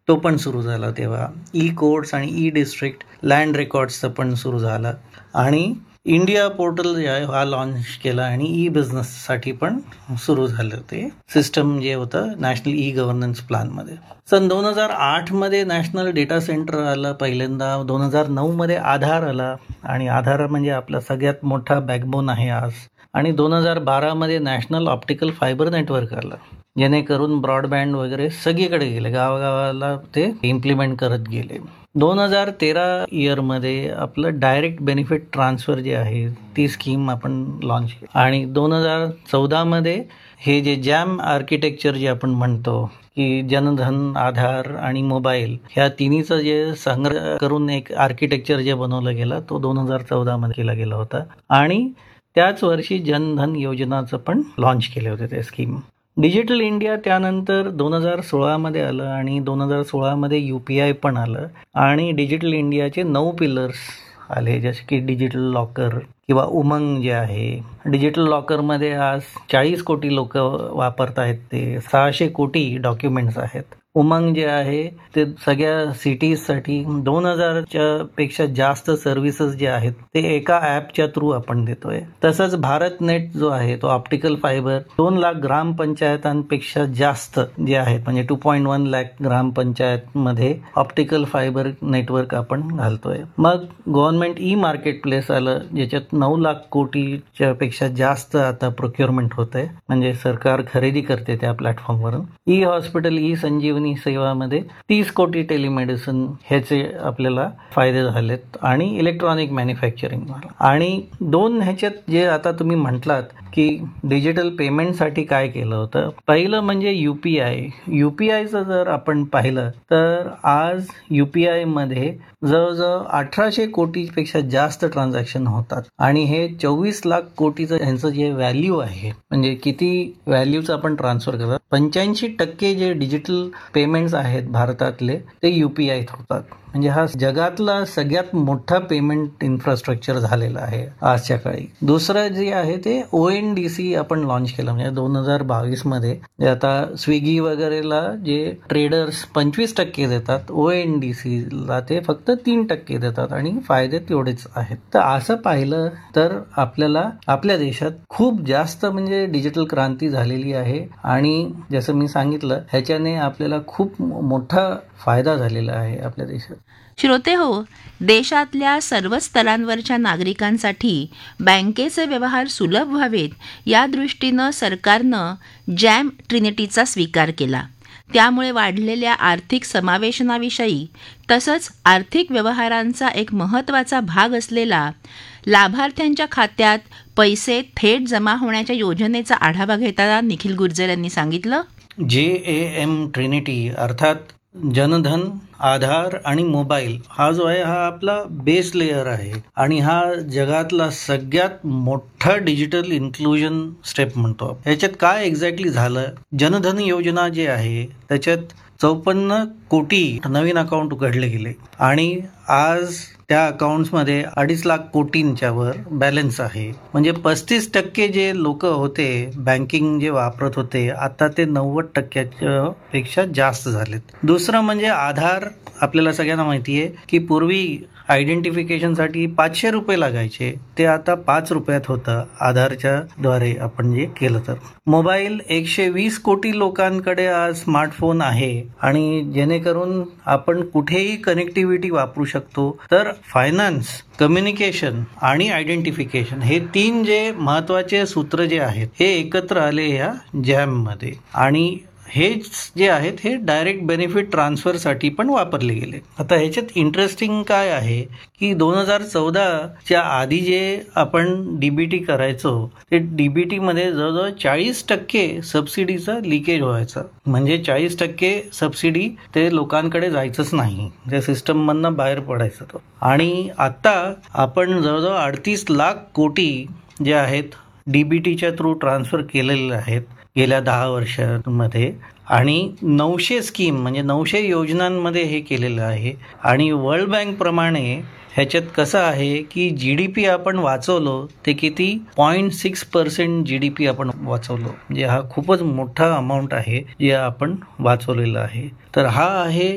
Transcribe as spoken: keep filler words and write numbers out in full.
तो पण सुरू झाला तेव्हा. ई कोर्ट्स आणि ई डिस्ट्रिक्ट लँड रेकॉर्ड्सचं पण सुरू झालं आणि इंडिया पोर्टल जे आहे हा लॉन्च केला आणि ई बिझनेससाठी पण सुरू झालं ते सिस्टम जे होतं नॅशनल ई गव्हर्नन्स प्लॅनमध्ये. सन दोन हजार आठमध्ये नॅशनल डेटा सेंटर आलं पहिल्यांदा. दोन हजार नऊमध्ये आधार आला आणि आधार म्हणजे आपला सगळ्यात मोठा बॅकबोन आहे आज. आणि दोन हजार बारामध्ये नॅशनल ऑप्टिकल फायबर नेटवर्क आलं, जेणेकरून ब्रॉडबँड वगैरे सगळीकडे गेले, गावागावाला ते इम्प्लिमेंट करत गेले. दोन हजार तेरा इयरमध्ये आपलं डायरेक्ट बेनिफिट ट्रान्सफर जे आहे ती स्कीम आपण लॉन्च केली. आणि दोन हजार चौदामध्ये हे जे जॅम आर्किटेक्चर जे आपण म्हणतो की जनधन, आधार आणि मोबाईल ह्या तिन्हीचं जे संग्रह करून एक आर्किटेक्चर जे बनवलं गेलं तो दोन हजार चौदामध्ये केला गेला होता. आणि त्याच वर्षी जनधन योजनाचं पण लॉन्च केले होते ते स्कीम. डिजिटल इंडिया त्यानंतर दोन हजार सोळामध्ये आलं आणि दोन हजार सोळामध्ये यू पी आय पण आलं. आणि डिजिटल इंडियाचे नऊ पिलर्स आले, जसे की डिजिटल लॉकर किंवा उमंग जे आहे. डिजिटल लॉकरमध्ये आज चाळीस कोटी लोक वापरत आहेत, ते सहाशे कोटी डॉक्युमेंट्स आहेत. उमंग जे आहे ते सगळ्या सिटीजसाठी दोन हजारच्या पेक्षा जास्त सर्व्हिसेस जे आहेत ते एका ॲपच्या थ्रू आपण देतोय. तसंच भारत नेट जो आहे तो ऑप्टिकल फायबर दोन लाख ग्रामपंचायतांपेक्षा जास्त जे आहेत, म्हणजे two point one lakh ग्रामपंचायतमध्ये optical fibre network आपण घालतोय. मग गव्हर्नमेंट ई मार्केट प्लेस आलं, ज्याच्यात नऊ लाख कोटीच्या पेक्षा जास्त आता प्रोक्युअरमेंट होत आहे, म्हणजे सरकार खरेदी करते त्या प्लॅटफॉर्मवरून. ई हॉस्पिटल, ई संजीवनी सेवामध्ये तीस कोटी टेलिमेडिसिन ह्याचे आपल्याला फायदे झालेत. आणि इलेक्ट्रॉनिक मॅन्युफॅक्चरिंग. आणि दोन ह्याच्यात जे आता तुम्ही म्हटलात की डिजिटल पेमेंटसाठी काय केलं होतं, पहिलं म्हणजे U P I. U P आयचं जर आपण पाहिलं तर आज यू पी आयमध्ये जवळजवळ अठराशे कोटीपेक्षा जास्त ट्रान्झॅक्शन होतात. आणि हे चोवीस लाख कोटीचं ह्यांचं जे व्हॅल्यू आहे, म्हणजे किती व्हॅल्यूचं आपण ट्रान्सफर करतात, पंच्याऐंशी टक्के जे डिजिटल पेमेंट्स आहेत भारतातले ते यू पी आयत होतात. म्हणजे हा जगातला सगळ्यात मोठा पेमेंट इन्फ्रास्ट्रक्चर झालेला आहे आजच्या काळी. दुसरं जे आहे ते ओ एन डी सी आपण लॉन्च केलं, म्हणजे दोन हजार बावीस मध्ये आता स्विगी वगैरेला जे ट्रेडर्स पंचवीस टक्के देतात, ओ एन डी सीला ते फक्त तीन टक्के देतात आणि फायदे तेवढेच आहेत. तर असं पाहिलं तर आपल्याला आपल्या देशात खूप जास्त म्हणजे डिजिटल क्रांती झालेली आहे. आणि जसं मी सांगितलं ह्याच्याने आपल्याला खूप मोठा फायदा झालेला आहे आपल्या देशात. श्रोते हो, देशातल्या सर्व स्तरांवरच्या नागरिकांसाठी बँकेचे व्यवहार सुलभ व्हावेत या दृष्टीनं सरकारनं जॅम ट्रिनिटीचा स्वीकार केला. त्यामुळे वाढलेल्या आर्थिक समावेशनाविषयी तसंच आर्थिक व्यवहारांचा एक महत्त्वाचा भाग असलेला लाभार्थ्यांच्या खात्यात पैसे थेट जमा होण्याच्या योजनेचा आढावा घेताना निखिल गुर्जर यांनी सांगितलं, जे ए एम ट्रिनिटी अर्थात जनधन, आधार आणि मोबाईल हा जो आहे हा आपला बेस लेयर आहे. आणि हा जगातला सगळ्यात मोठा डिजिटल इन्क्लुजन स्टेप म्हणतो. याच्यात काय एक्झॅक्टली झालं, जनधन योजना जे आहे त्याच्यात चौपन्न कोटी नवीन अकाउंट उघडले गेले आणि आज त्या अकाउंट्समध्ये अडीच लाख कोटींच्या वर बॅलन्स आहे. म्हणजे पस्तीस टक्के जे लोक होते बँकिंग जे वापरत होते आता ते नव्वद टक्क्याच्या पेक्षा जास्त झालेत. दुसरं म्हणजे आधार. आपल्याला सगळ्यांना माहिती आहे की पूर्वी आयडेंटिफिकेशनसाठी पाचशे रुपये लागायचे, ते आता पाच रुपयात होतं आधारच्या द्वारे आपण जे केलं तर. मोबाईल, एकशे वीस कोटी लोकांकडे आज स्मार्टफोन आहे आणि जेणेकरून आपण कुठेही कनेक्टिव्हिटी वापरू शकतो. तर फायनान्स, कम्युनिकेशन आणि आयडेंटिफिकेशन हे तीन जे महत्वाचे सूत्र जे आहेत हे एकत्र आले या जॅममध्ये. आणि हे जे आहेत हे डायरेक्ट बेनिफिट ट्रान्सफरसाठी पण वापरले गेले. आता ह्याच्यात इंटरेस्टिंग काय आहे की दोन हजार चौदाच्या आधी जे आपण डीबीटी करायचो ते डीबीटीमध्ये जवळजवळ चाळीस टक्के सबसिडीचं लिकेज व्हायचं. म्हणजे चाळीस टक्के सबसिडी ते लोकांकडे जायचंच नाही, त्या सिस्टममधनं बाहेर पडायचं तो. आणि आता आपण जवळजवळ अडतीस लाख कोटी जे आहेत डीबीटीच्या थ्रू ट्रान्सफर केलेले आहेत गेल्या दहा वर्षांमध्ये. आणि नऊशे स्कीम म्हणजे नऊशे योजनांमध्ये हे केलेलं आहे. आणि वर्ल्ड बँक प्रमाणे ह्याच्यात कसं आहे की जी डी पी आपण वाचवलो ते किती point six percent G D P आपण वाचवलो, म्हणजे हा खूपच मोठा अमाऊंट आहे जे आपण वाचवलेला आहे. तर हा आहे